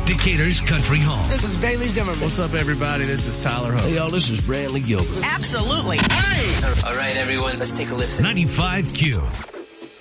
Decatur's Country Home. This is Bailey Zimmerman. What's up, everybody? This is Tyler Hope. Hey, y'all, this is Bradley Gilbert. Absolutely. Hey! All right, everyone, let's take a listen. 95Q.